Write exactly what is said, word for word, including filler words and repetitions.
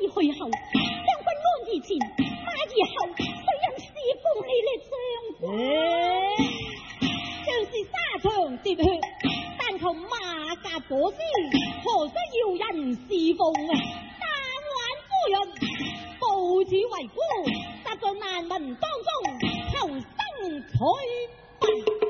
去後，將軍安置前，馬兒後，誰人侍奉你呢？將軍，像是沙場喋血，但求馬甲果絲，何須要人侍奉啊？但願夫人報此為官，實在難民當中求生取。